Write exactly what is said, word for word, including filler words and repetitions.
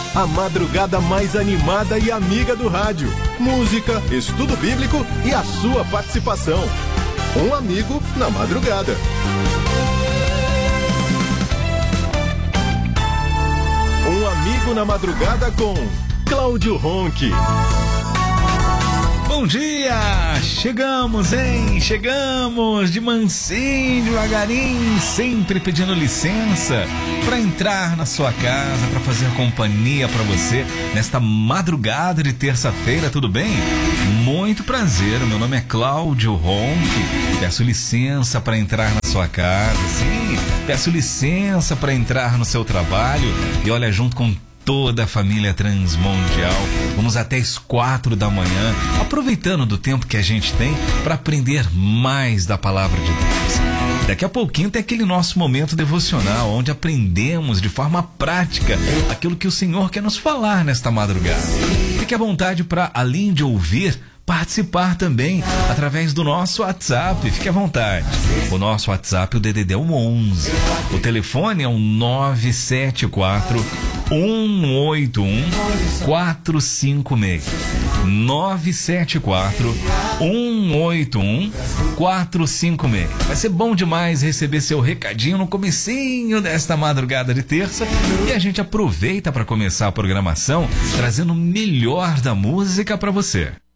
a madrugada mais animada e amiga do rádio. Música, estudo bíblico e a sua participação. Um amigo na madrugada. Um amigo na madrugada com Cláudio Ronchi. Bom dia! Chegamos, hein? Chegamos de mansinho, devagarinho, sempre pedindo licença para entrar na sua casa, para fazer companhia para você nesta madrugada de terça-feira, tudo bem? Muito prazer, meu nome é Cláudio Ronchi. Peço licença para entrar na sua casa, sim, peço licença para entrar no seu trabalho e olha, junto com toda a família Transmundial, vamos até as quatro da manhã, aproveitando do tempo que a gente tem para aprender mais da palavra de Deus. Daqui a pouquinho tem aquele nosso momento devocional, onde aprendemos de forma prática aquilo que o Senhor quer nos falar nesta madrugada. Fique à vontade para, além de ouvir, participar também através do nosso WhatsApp. Fique à vontade. O nosso WhatsApp, o D D D é o onze. O telefone é o nove sete quatro, um oito um, quatro cinco seis. nove sete quatro, um oito um, quatro cinco seis. Vai ser bom demais receber seu recadinho no comecinho desta madrugada de terça e a gente aproveita para começar a programação trazendo o melhor da música para você.